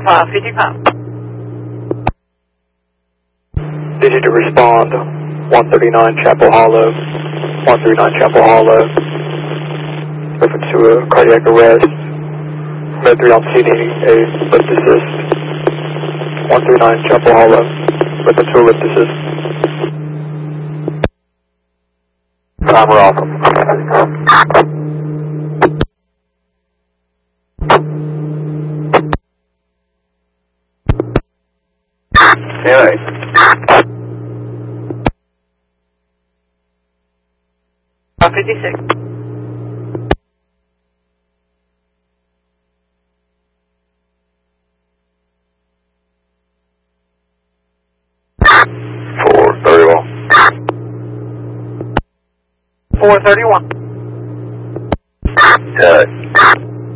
55. Digit to respond, 139 Chapel Hollow, 139 Chapel Hollow, reference to a cardiac arrest, Med 3 on scene needing a lift assist, 139 Chapel Hollow, reference to a lift assist. Timer off. Anyway. 56. Four 31.